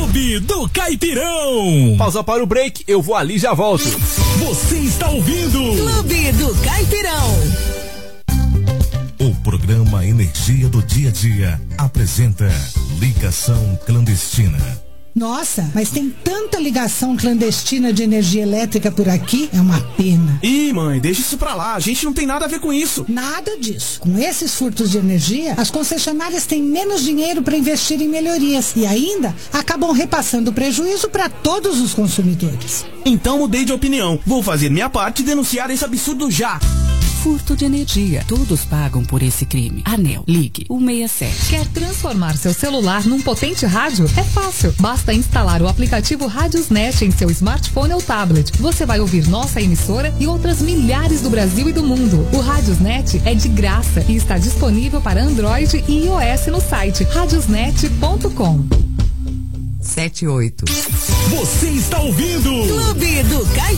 Clube do Caipirão. Pausa para o break, eu vou ali e já volto. Você está ouvindo Clube do Caipirão. O programa Energia do Dia a Dia apresenta Ligação Clandestina. Nossa, mas tem tanta ligação clandestina de energia elétrica por aqui, é uma pena. Ih, mãe, deixa isso pra lá, a gente não tem nada a ver com isso. Nada disso. Com esses furtos de energia, as concessionárias têm menos dinheiro para investir em melhorias e ainda acabam repassando prejuízo para todos os consumidores. Então mudei de opinião. Vou fazer minha parte e denunciar esse absurdo já. Furto de energia. Todos pagam por esse crime. ANEEL, ligue 167. Quer transformar seu celular num potente rádio? É fácil. Basta instalar o aplicativo Radiosnet em seu smartphone ou tablet. Você vai ouvir nossa emissora e outras milhares do Brasil e do mundo. O Radiosnet é de graça e está disponível para Android e iOS no site radiosnet.com. 78. Você está ouvindo Clube do Caipirão.